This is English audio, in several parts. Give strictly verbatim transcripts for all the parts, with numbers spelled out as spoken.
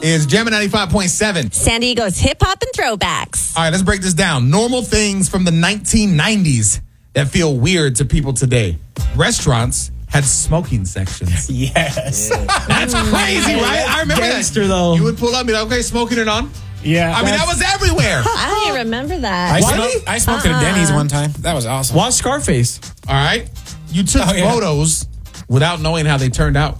is Jammin' ninety-five point seven. San Diego's hip-hop and throwbacks. All right, let's break this down. Normal things from the nineteen nineties that feel weird to people today. Restaurants had smoking sections. Yes. That's crazy, right? I remember Gangster, that. though. You would pull up and be like, okay, smoking it on. Yeah. I mean, that was everywhere. I don't even remember that. I, What? smoked, I smoked at a Denny's one time. That was awesome. Watch Scarface. All right. You took Oh, yeah. photos without knowing how they turned out.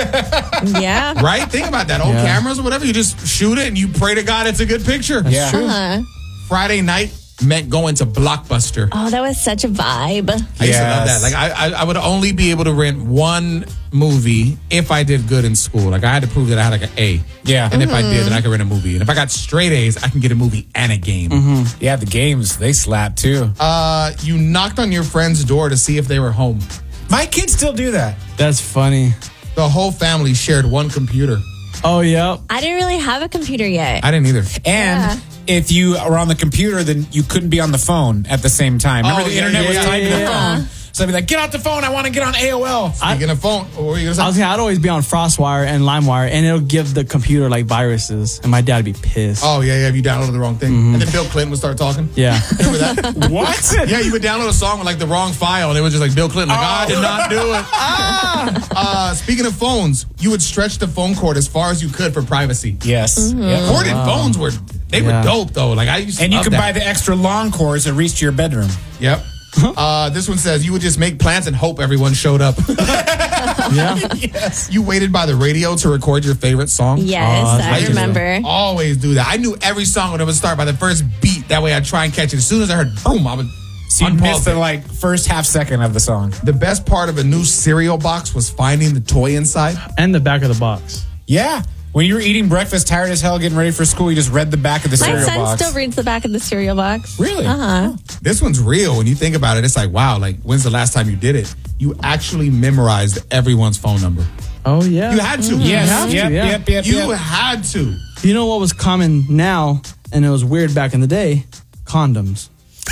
Yeah. Right? Think about that. Old Yeah. cameras or whatever. You just shoot it and you pray to God it's a good picture. Yeah. Uh-huh. Friday night meant going to Blockbuster. Oh, that was such a vibe. I used to love that. Yes. Like I, I, I would only be able to rent one movie if I did good in school. Like I had to prove that I had like an A. Yeah. And if I did, then I could rent a movie. And if I got straight A's, I can get a movie and a game. Yeah, the games, they slap too. Uh, you knocked on your friend's door to see if they were home. My kids still do that. That's funny. The whole family shared one computer. Oh, yep. I didn't really have a computer yet. I didn't either. And Yeah. if you were on the computer, then you couldn't be on the phone at the same time. Remember Oh, the yeah, internet yeah, was yeah, tied to yeah, the yeah. phone. So I'd be like, get off the phone. I want to get on A O L. Speaking of phone, what were you gonna say? I was gonna, I'd always be on FrostWire and LimeWire, and it'll give the computer like viruses, and my dad would be pissed. Oh, yeah, yeah, if you downloaded the wrong thing. And then Bill Clinton would start talking. Yeah. Remember that? What? Yeah, you would download a song with like the wrong file, and it was just like Bill Clinton, like, I did not do it. Ah. Uh, speaking of phones, you would stretch the phone cord as far as you could for privacy. Yes. Yep. Corded phones were, they Yeah. were dope though. Like I used to And you love could that. buy the extra long cords that reach to your bedroom. Yep. Uh, this one says you would just make plans and hope everyone showed up. Yeah. You waited by the radio to record your favorite song. Yes, Oh, that's I legendary. remember. Always do that. I knew every song when it would start by the first beat. That way I'd try and catch it. As soon as I heard boom, I would So you unpause missed the it. like first half second of the song. The best part of a new cereal box was finding the toy inside. And the back of the box. Yeah. When you were eating breakfast, tired as hell, getting ready for school, you just read the back of the My cereal son box. still reads the back of the cereal box. Really? Uh-huh. This one's real. When you think about it, it's like, wow, like when's the last time you did it? You actually memorized everyone's phone number. Oh, yeah. You had to. Yes. have to, Yep, yeah. yep, yep, You yep. had to. You know what was common now, and it was weird back in the day? Condoms.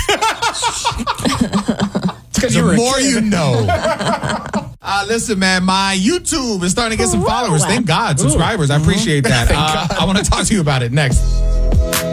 Because The you were a more kid. you know. Uh, listen, man, my YouTube is starting to get some followers. Thank God. Subscribers. I appreciate that. Uh, I want to talk to you about it next.